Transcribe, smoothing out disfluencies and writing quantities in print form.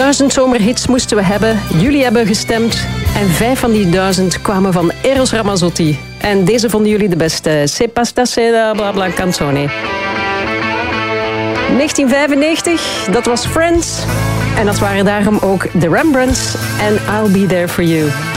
1000 zomerhits moesten we hebben. Jullie hebben gestemd. En 5 van die 1000 kwamen van Eros Ramazzotti. En deze vonden jullie de beste. Se pasta seda bla bla canzone. 1995, dat was Friends. En dat waren daarom ook The Rembrandts en I'll Be There For You.